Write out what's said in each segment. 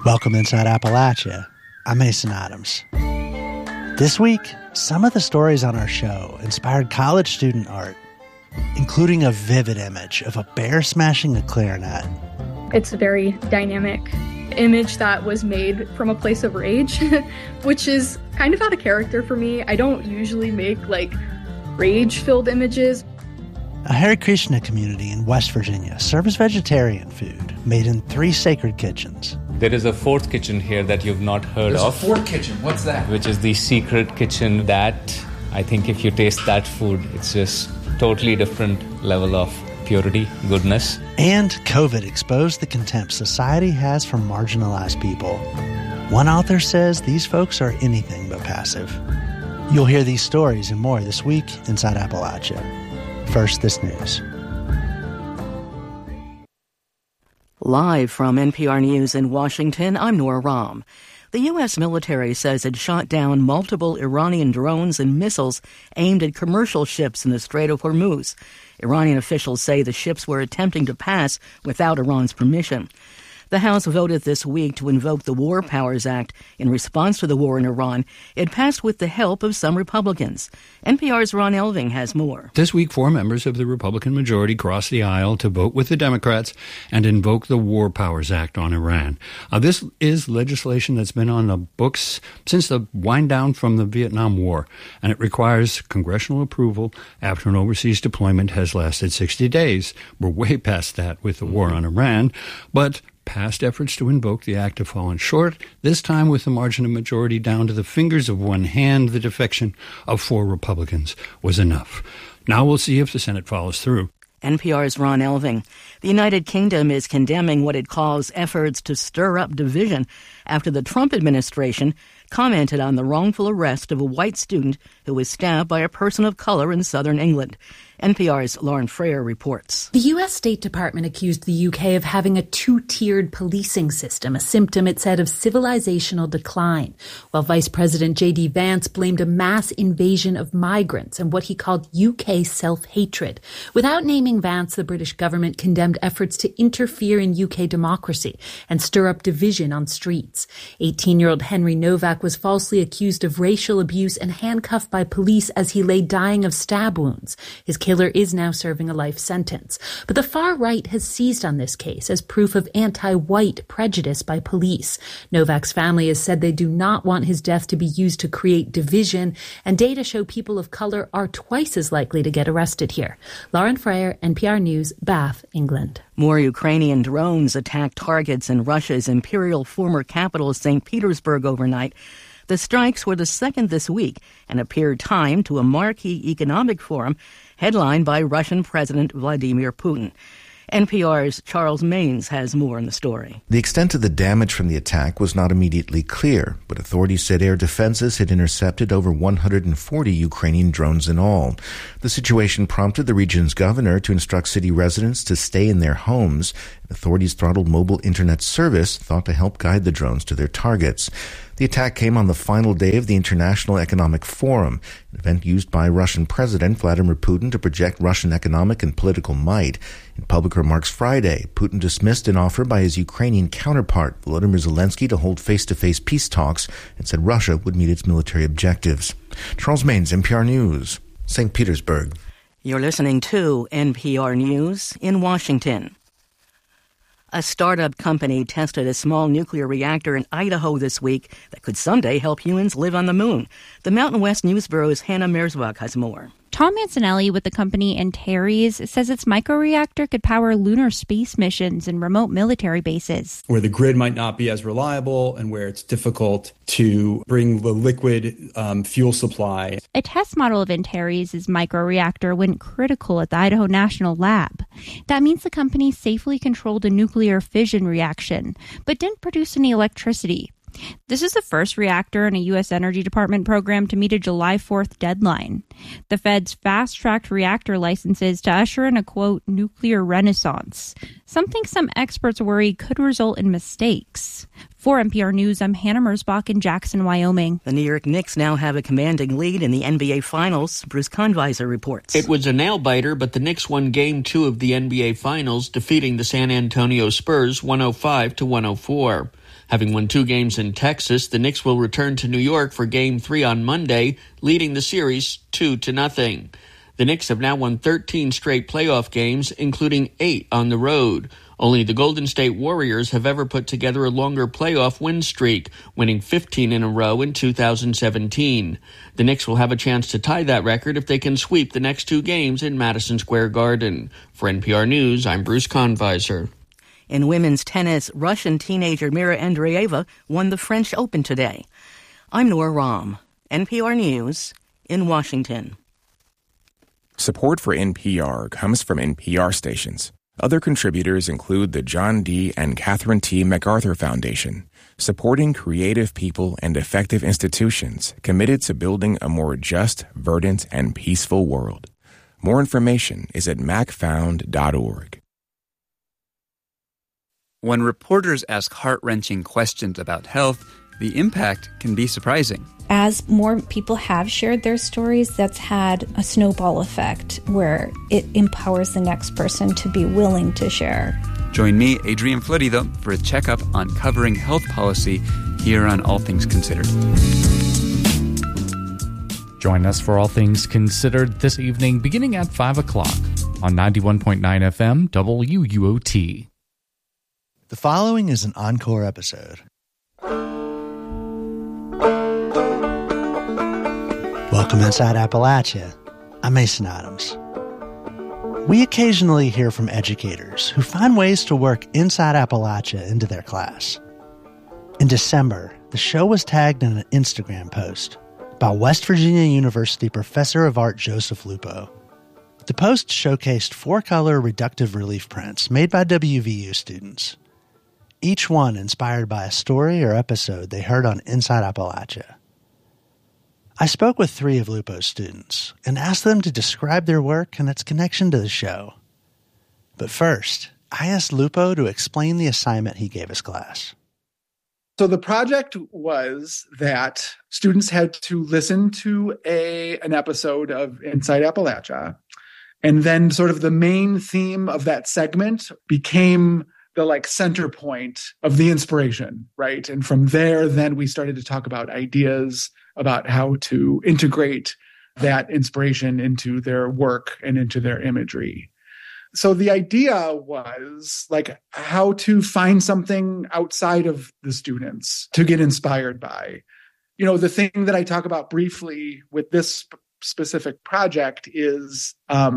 Welcome inside Appalachia. I'm Mason Adams. This week, some of the stories on our show inspired college student art, including a vivid image of a bear smashing a clarinet. It's a very dynamic image that was made from a place of rage, which is kind of out of character for me. I don't usually make rage-filled images. A Hare Krishna community in West Virginia serves vegetarian food made in 3 sacred kitchens. There is a 4th kitchen here that you've not heard of. There's a 4th kitchen. What's that? Which is the secret kitchen that I think if you taste that food, it's just totally different level of purity, goodness. And COVID exposed the contempt society has for marginalized people. One author says these folks are anything but passive. You'll hear these stories and more this week inside Appalachia. First, this news. Live from NPR News in Washington, I'm Nora Rahm. The U.S. military says it shot down multiple Iranian drones and missiles aimed at commercial ships in the Strait of Hormuz. Iranian officials say the ships were attempting to pass without Iran's permission. The House voted this week to invoke the War Powers Act in response to the war in Iran. It passed with the help of some Republicans. NPR's Ron Elving has more. This week, 4 members of the Republican majority crossed the aisle to vote with the Democrats and invoke the War Powers Act on Iran. This is legislation that's been on the books since the wind down from the Vietnam War, and it requires congressional approval after an overseas deployment has lasted 60 days. We're way past that with the war on Iran, but past efforts to invoke the act have fallen short, this time with the margin of majority down to the fingers of one hand. The defection of 4 Republicans was enough. Now we'll see if the Senate follows through. NPR's Ron Elving. The United Kingdom is condemning what it calls efforts to stir up division after the Trump administration commented on the wrongful arrest of a white student who was stabbed by a person of color in southern England. NPR's Lauren Freyer reports. The U.S. State Department accused the UK of having a 2-tiered policing system, a symptom, it said, of civilizational decline, while Vice President J.D. Vance blamed a mass invasion of migrants and what he called UK self-hatred. Without naming Vance, the British government condemned efforts to interfere in UK democracy and stir up division on streets. 18-year-old Henry Novak was falsely accused of racial abuse and handcuffed by police as he lay dying of stab wounds. His killer is now serving a life sentence. But the far right has seized on this case as proof of anti-white prejudice by police. Novak's family has said they do not want his death to be used to create division, and data show people of color are twice as likely to get arrested here. Lauren Freyer, NPR News, Bath, England. More Ukrainian drones attacked targets in Russia's imperial former capital, St. Petersburg, overnight. The strikes were the second this week and appear timed to a marquee economic forum headlined by Russian President Vladimir Putin. NPR's Charles Maines has more in the story. The extent of the damage from the attack was not immediately clear, but authorities said air defenses had intercepted over 140 Ukrainian drones in all. The situation prompted the region's governor to instruct city residents to stay in their homes. Authorities throttled mobile internet service, thought to help guide the drones to their targets. The attack came on the final day of the International Economic Forum, an event used by Russian President Vladimir Putin to project Russian economic and political might. In public remarks Friday, Putin dismissed an offer by his Ukrainian counterpart, Volodymyr Zelensky, to hold face-to-face peace talks and said Russia would meet its military objectives. Charles Maines, NPR News, St. Petersburg. You're listening to NPR News in Washington. A startup company tested a small nuclear reactor in Idaho this week that could someday help humans live on the moon. The Mountain West News Bureau's Hannah Merzbach has more. Tom Mancinelli with the company Antares says its microreactor could power lunar space missions and remote military bases. Where the grid might not be as reliable and where it's difficult to bring the liquid fuel supply. A test model of Antares' microreactor went critical at the Idaho National Lab. That means the company safely controlled a nuclear fission reaction, but didn't produce any electricity. This is the first reactor in a U.S. Energy Department program to meet a July 4th deadline. The Fed's fast-tracked reactor licenses to usher in a, quote, nuclear renaissance. something some experts worry could result in mistakes. For NPR News, I'm Hannah Merzbach in Jackson, Wyoming. The New York Knicks now have a commanding lead in the NBA Finals. Bruce Conviser reports. It was a nail-biter, but the Knicks won Game 2 of the NBA Finals, defeating the San Antonio Spurs 105-104. Having won 2 games in Texas, the Knicks will return to New York for Game 3 on Monday, leading the series 2-0. The Knicks have now won 13 straight playoff games, including 8 on the road. Only the Golden State Warriors have ever put together a longer playoff win streak, winning 15 in a row in 2017. The Knicks will have a chance to tie that record if they can sweep the next 2 games in Madison Square Garden. For NPR News, I'm Bruce Conviser. In women's tennis, Russian teenager Mira Andreeva won the French Open today. I'm Nora Rahm, NPR News in Washington. Support for NPR comes from NPR stations. Other contributors include the John D. and Catherine T. MacArthur Foundation, supporting creative people and effective institutions committed to building a more just, verdant, and peaceful world. More information is at macfound.org. When reporters ask heart-wrenching questions about health, the impact can be surprising. As more people have shared their stories, that's had a snowball effect where it empowers the next person to be willing to share. Join me, Adrian Florido, for a checkup on covering health policy here on All Things Considered. Join us for All Things Considered this evening, beginning at 5 o'clock on 91.9 FM WUOT. The following is an encore episode. Welcome inside Appalachia. I'm Mason Adams. We occasionally hear from educators who find ways to work Inside Appalachia into their class. In December, the show was tagged in an Instagram post by West Virginia University professor of art Joseph Lupo. The post showcased 4-color reductive relief prints made by WVU students, each one inspired by a story or episode they heard on Inside Appalachia. I spoke with 3 of Lupo's students and asked them to describe their work and its connection to the show. But first, I asked Lupo to explain the assignment he gave his class. So the project was that students had to listen to an episode of Inside Appalachia, and then sort of the main theme of that segment became the center point of the inspiration, right? And from there, then we started to talk about ideas about how to integrate that inspiration into their work and into their imagery. So the idea was how to find something outside of the students to get inspired by. You know, the thing that I talk about briefly with this specific project is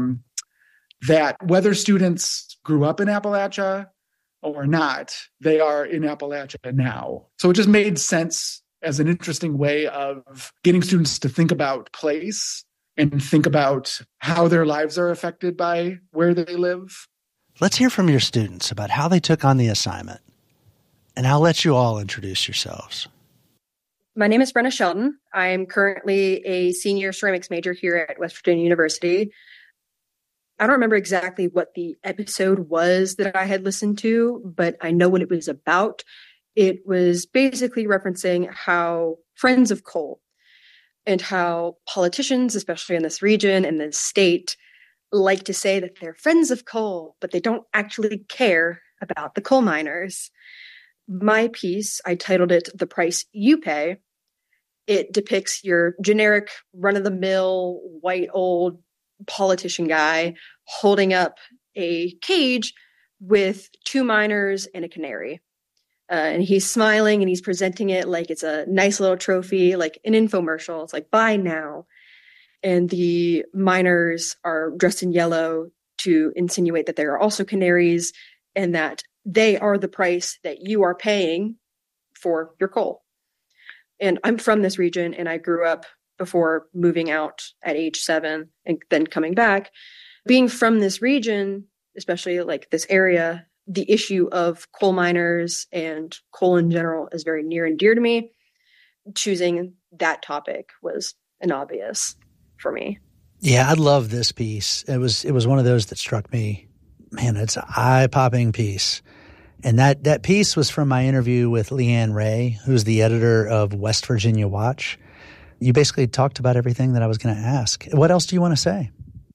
that whether students grew up in Appalachia or not, they are in Appalachia now. So it just made sense as an interesting way of getting students to think about place and think about how their lives are affected by where they live. Let's hear from your students about how they took on the assignment. And I'll let you all introduce yourselves. My name is Brenna Sheldon. I'm currently a senior ceramics major here at West Virginia University. I don't remember exactly what the episode was that I had listened to, but I know what it was about. It was basically referencing how friends of coal and how politicians, especially in this region and the state, like to say that they're friends of coal, but they don't actually care about the coal miners. My piece, I titled it The Price You Pay. It depicts your generic run-of-the-mill, white old politician guy holding up a cage with 2 miners and a canary. And he's smiling and he's presenting it like it's a nice little trophy, like an infomercial. It's like, buy now. And the miners are dressed in yellow to insinuate that they are also canaries and that they are the price that you are paying for your coal. And I'm from this region and I grew up before moving out at age 7 and then coming back. Being from this region, especially this area, the issue of coal miners and coal in general is very near and dear to me. Choosing that topic was an obvious for me. Yeah, I love this piece. It was one of those that struck me Man, it's an eye-popping piece. And that piece was from my interview with Leanne Ray, who's the editor of West Virginia Watch. You basically talked about everything that I was going to ask. What else do you want to say?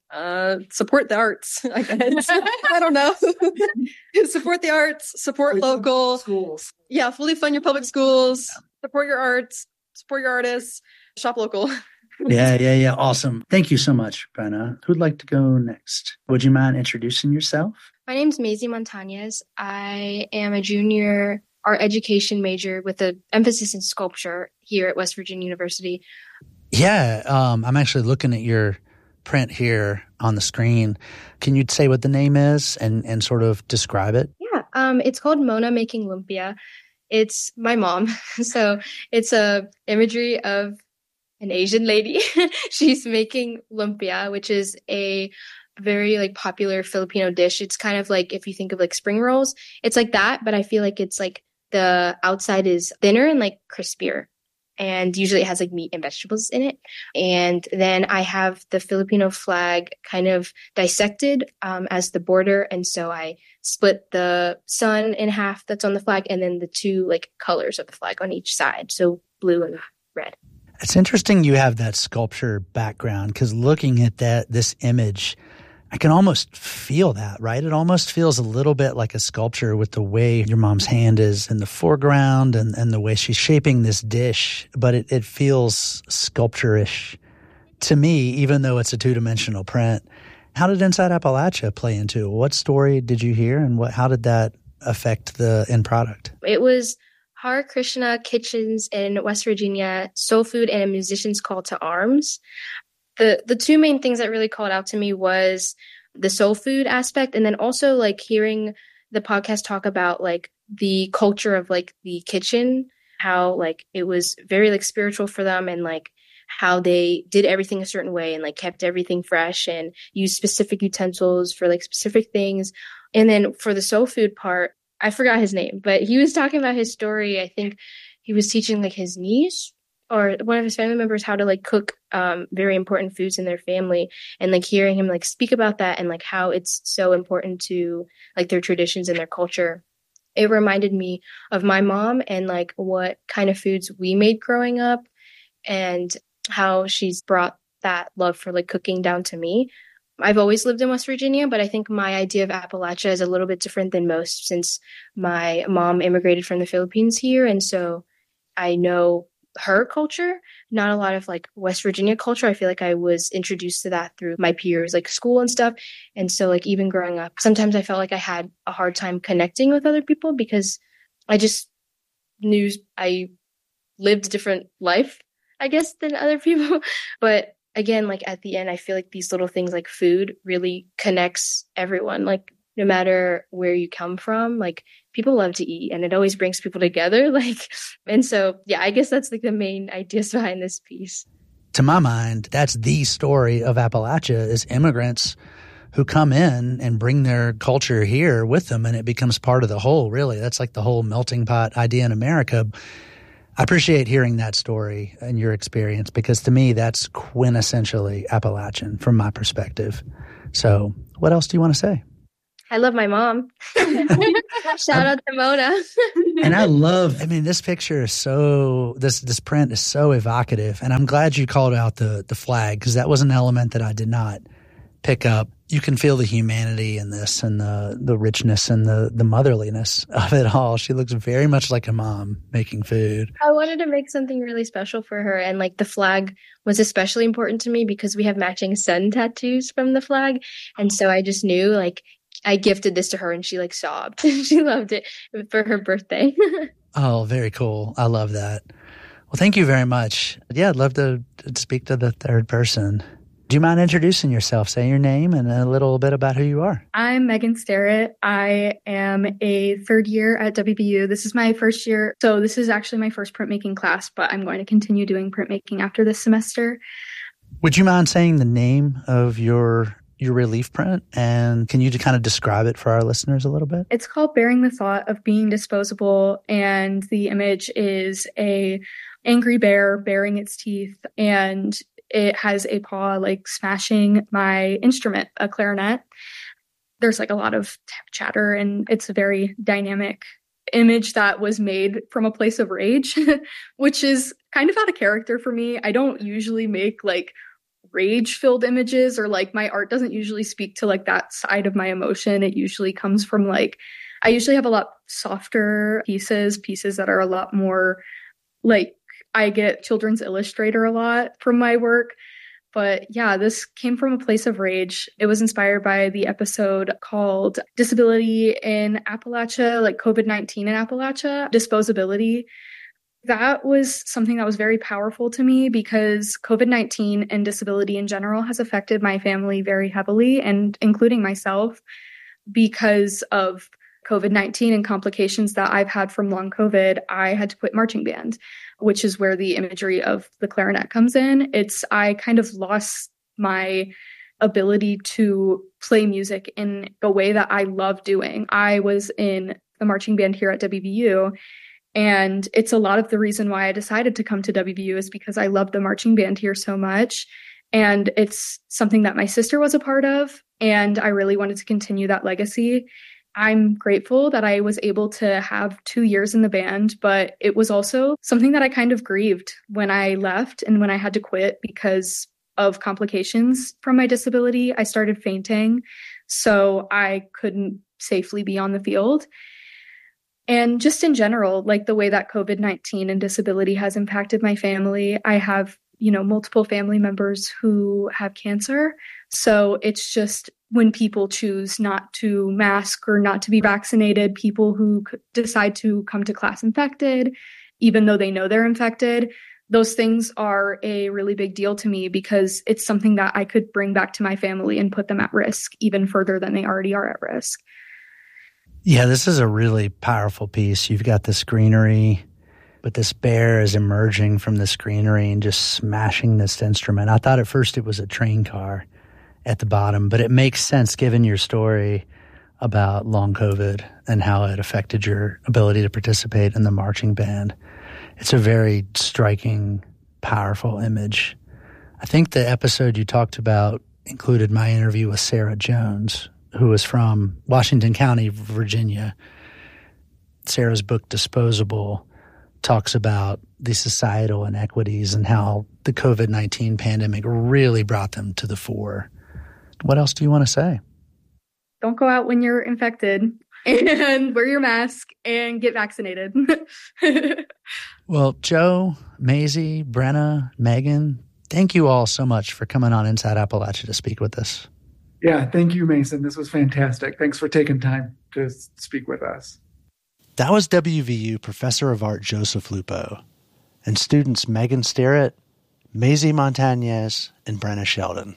Support the arts, I guess. I don't know. Support the arts, support local schools. Yeah, fully fund your public schools, support your arts, support your artists, shop local. Yeah. Awesome. Thank you so much, Brenna. Who'd like to go next? Would you mind introducing yourself? My name's Maisie Montañez. I am a junior art education major with an emphasis in sculpture here at West Virginia University. Yeah, I'm actually looking at your print here on the screen. Can you say what the name is and sort of describe it? Yeah, it's called Mona Making Lumpia. It's my mom. So it's a imagery of an Asian lady. She's making lumpia, which is a very popular Filipino dish. It's kind of like if you think of spring rolls, it's like that, but I feel like it's the outside is thinner and crispier. And usually it has meat and vegetables in it. And then I have the Filipino flag kind of dissected as the border. And so I split the sun in half that's on the flag and then the two colors of the flag on each side. So blue and red. It's interesting you have that sculpture background because looking at this image, I can almost feel that, right? It almost feels a little bit like a sculpture with the way your mom's hand is in the foreground and the way she's shaping this dish, but it feels sculpture-ish to me, even though it's a two-dimensional print. How did Inside Appalachia play into it? What story did you hear and how did that affect the end product? It was Hare Krishna Kitchens in West Virginia, Soul Food, and a Musician's Call to Arms. The two main things that really called out to me was the soul food aspect, and then also hearing the podcast talk about the culture of the kitchen, how it was very spiritual for them, and how they did everything a certain way and kept everything fresh and used specific utensils for specific things. And then for the soul food part, I forgot his name, but he was talking about his story. I think he was teaching his niece or one of his family members how to cook very important foods in their family, and hearing him speak about that and how it's so important to their traditions and their culture. It reminded me of my mom and what kind of foods we made growing up and how she's brought that love for cooking down to me. I've always lived in West Virginia, but I think my idea of Appalachia is a little bit different than most since my mom immigrated from the Philippines here. And so I know her culture, not a lot of West Virginia culture. I feel like I was introduced to that through my peers, school and stuff. And so even growing up, sometimes I felt like I had a hard time connecting with other people because I just knew I lived a different life, I guess, than other people. But again, at the end, I feel like these little things food really connects everyone. No matter where you come from, people love to eat and it always brings people together. And so, yeah, I guess that's the main ideas behind this piece. To my mind, that's the story of Appalachia is immigrants who come in and bring their culture here with them and it becomes part of the whole, really. That's the whole melting pot idea in America. I appreciate hearing that story and your experience because to me, that's quintessentially Appalachian from my perspective. So what else do you want to say? I love my mom. Shout out to Mona. And this picture is this print is so evocative. And I'm glad you called out the flag because that was an element that I did not pick up. You can feel the humanity in this and the richness and the motherliness of it all. She looks very much like a mom making food. I wanted to make something really special for her. And the flag was especially important to me because we have matching sun tattoos from the flag. And so I just knew I gifted this to her and she sobbed. She loved it for her birthday. Oh, very cool. I love that. Well, thank you very much. Yeah, I'd love to speak to the third person. Do you mind introducing yourself? Say your name and a little bit about who you are. I'm Megan Starrett. I am a third year at WVU. This is my first year. So this is actually my first printmaking class, but I'm going to continue doing printmaking after this semester. Would you mind saying the name of your relief print, and can you kind of describe it for our listeners a little bit? It's called Bearing the Thought of Being Disposable, and the image is a angry bear baring its teeth, and it has a paw smashing my instrument, a clarinet. there's like a lot of chatter, and it's a very dynamic image that was made from a place of rage, which is kind of out of character for me. I don't usually make like rage-filled images, or like my art doesn't usually speak to like that side of my emotion. It usually comes from like, I usually have a lot softer pieces that are a lot more like, I get Children's Illustrator a lot from my work. But yeah, this came from a place of rage. It was inspired by the episode called Disability in Appalachia, like COVID-19 in Appalachia, Disposability. That was something that was very powerful to me because COVID-19 and disability in general has affected my family very heavily, and including myself, because of COVID-19 and complications that I've had from long COVID. I had to quit marching band, which is where the imagery of the clarinet comes in. I kind of lost my ability to play music in a way that I love doing. I was in the marching band here at WVU, and it's a lot of the reason why I decided to come to WVU is because I love the marching band here so much. And it's something that my sister was a part of, and I really wanted to continue that legacy. I'm grateful that I was able to have 2 years in the band, but it was also something that I kind of grieved when I left and when I had to quit because of complications from my disability. I started fainting, so I couldn't safely be on the field. And just in general, like the way that COVID-19 and disability has impacted my family, I have, multiple family members who have cancer. So it's just when people choose not to mask or not to be vaccinated, people who decide to come to class infected, even though they know they're infected, those things are a really big deal to me because it's something that I could bring back to my family and put them at risk even further than they already are at risk. Yeah, this is a really powerful piece. You've got this greenery, but this bear is emerging from this greenery and just smashing this instrument. I thought at first it was a train car at the bottom, but it makes sense given your story about long COVID and how it affected your ability to participate in the marching band. It's a very striking, powerful image. I think the episode you talked about included my interview with Sarah Jones, who was from Washington County, Virginia. Sarah's book, Disposable, talks about the societal inequities and how the COVID-19 pandemic really brought them to the fore. What else do you want to say? Don't go out when you're infected, and wear your mask and get vaccinated. Well, Joe, Maisie, Brenna, Megan, thank you all so much for coming on Inside Appalachia to speak with us. Yeah, thank you, Mason. This was fantastic. Thanks for taking time to speak with us. That was WVU Professor of Art Joseph Lupo and students Megan Sterrett, Maisie Montañez, and Brenna Sheldon.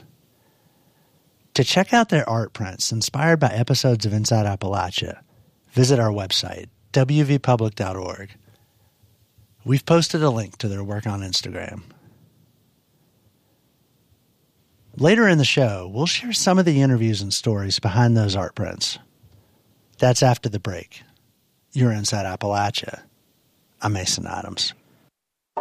To check out their art prints inspired by episodes of Inside Appalachia, visit our website, wvpublic.org. We've posted a link to their work on Instagram. Later in the show, we'll share some of the interviews and stories behind those art prints. That's after the break. You're Inside Appalachia. I'm Mason Adams.